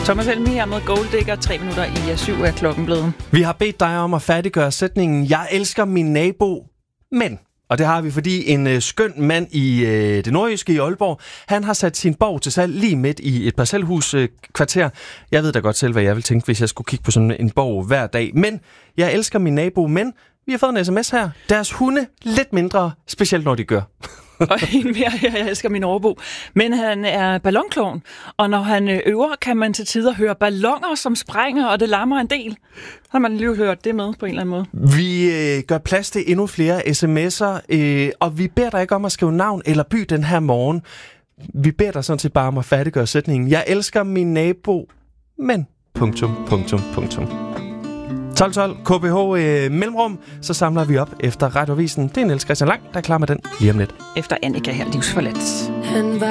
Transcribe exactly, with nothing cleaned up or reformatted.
Thomas Helmi her med Gold Digger. Tre minutter i syv er klokken blevet. Vi har bedt dig om at færdiggøre sætningen, jeg elsker min nabo, men... Og det har vi, fordi en øh, skøn mand i øh, det nordjyske i Aalborg, han har sat sin borg til salg lige midt i et parcelhuskvarter. Øh, jeg ved da godt selv, hvad jeg vil tænke, hvis jeg skulle kigge på sådan en borg hver dag. Men jeg elsker min nabo, men vi har fået en sms her. Deres hunde lidt mindre, specielt når de gør. Og en mere, jeg elsker min overbo. Men han er ballonklovn, og når han øver, kan man til tider høre balloner, som sprænger, og det larmer en del. Så har man lige hørt det med på en eller anden måde. Vi øh, gør plads til endnu flere sms'er, øh, og vi beder dig ikke om at skrive navn eller by den her morgen. Vi beder dig sådan set bare om at færdiggøre sætningen. Jeg elsker min nabo, men... Punktum, punktum, punktum. tolv tolv K B H øh, Mellemrum, så samler vi op efter Radioavisen. Det er Niels Christian Lang, der er klar med den lige om lidt. Efter Annika her, livsforladt.